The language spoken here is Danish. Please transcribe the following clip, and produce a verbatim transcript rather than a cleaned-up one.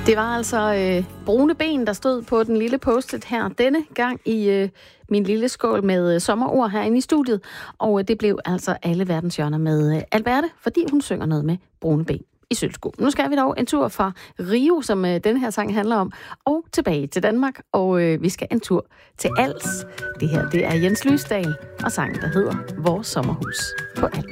Det var altså øh, brune ben, der stod på den lille post-it her denne gang i øh, min lille skål med øh, sommerord herinde i studiet. Og øh, det blev altså alle verdens hjørner med øh, Alberte, fordi hun synger noget med brune ben i sølvsko. Nu skal vi dog en tur fra Rio, som øh, den her sang handler om, og tilbage til Danmark. Og øh, vi skal en tur til Als. Det her, det er Jens Lysdal og sangen, der hedder Vores Sommerhus på Als.